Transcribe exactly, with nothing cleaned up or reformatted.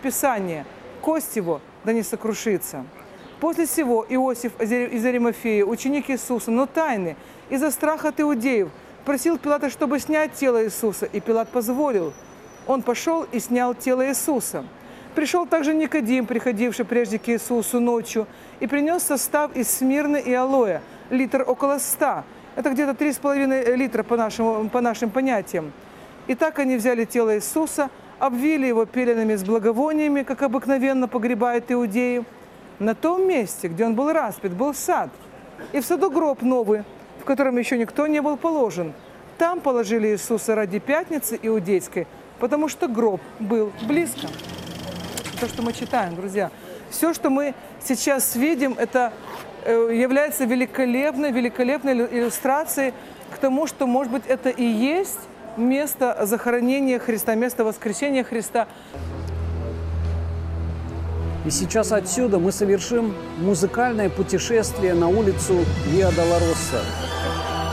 Писание: «Кость его да не сокрушится». После сего Иосиф из Аримафеи, ученик Иисуса, но тайный, из-за страха от иудеев, просил Пилата, чтобы снять тело Иисуса, и Пилат позволил. Он пошел и снял тело Иисуса. Пришел также Никодим, приходивший прежде к Иисусу ночью, и принес состав из смирны и алоэ, литр около ста. Это где-то три с половиной литра по, нашему, по нашим понятиям. И так они взяли тело Иисуса, обвили его пеленами с благовониями, как обыкновенно погребают иудеи. На том месте, где он был распят, был сад, и в саду гроб новый, в котором еще никто не был положен. Там положили Иисуса ради пятницы иудейской, потому что гроб был близко. То, что мы читаем, друзья. Все, что мы сейчас видим, это является великолепной, великолепной иллюстрацией к тому, что, может быть, это и есть место захоронения Христа, место воскресения Христа. И сейчас отсюда мы совершим музыкальное путешествие на улицу Виа Долороса.